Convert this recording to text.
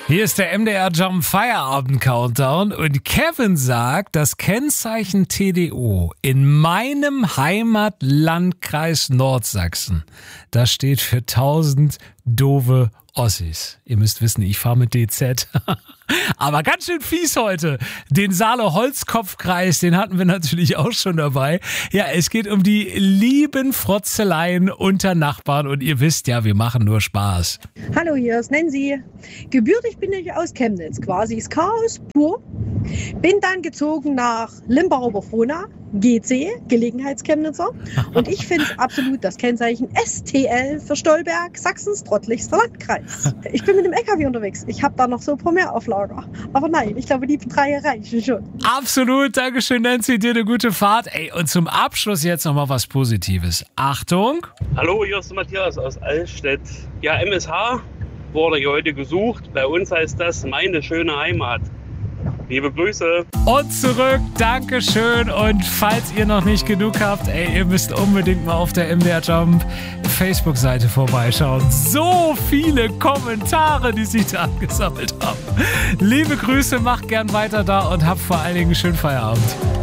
Hier ist der MDR Jump Feierabend Countdown und Kevin sagt, das Kennzeichen TDO in meinem Heimatlandkreis Nordsachsen, das steht für 1000 doofe Ossis. Ihr müsst wissen, ich fahre mit DZ. Aber ganz schön fies heute. Den Saale-Holzkopfkreis, den hatten wir natürlich auch schon dabei. Ja, es geht um die lieben Frotzeleien unter Nachbarn und ihr wisst ja, wir machen nur Spaß. Hallo, hier ist Nancy. Gebürtig bin ich aus Chemnitz, quasi ist Chaos pur. Bin dann gezogen nach Limbau-Oberfrohna, GC, Gelegenheitschemnitzer. Und ich finde absolut das Kennzeichen STL für Stolberg, Sachsens trottlichster Landkreis. Ich bin mit dem LKW unterwegs. Ich habe da noch so ein paar mehr auf Lager. Aber nein, ich glaube, die 3 reichen schon. Absolut, Dankeschön Nancy, dir eine gute Fahrt. Ey, und zum Abschluss jetzt nochmal was Positives. Achtung! Hallo, hier ist der Matthias aus Allstedt. Ja, MSH wurde hier heute gesucht. Bei uns heißt das meine schöne Heimat. Liebe Grüße. Und zurück, Dankeschön. Und falls ihr noch nicht genug habt, ey, ihr müsst unbedingt mal auf der MDR Jump Facebook-Seite vorbeischauen. So viele Kommentare, die sich da angesammelt haben. Liebe Grüße, macht gern weiter da und habt vor allen Dingen einen schönen Feierabend.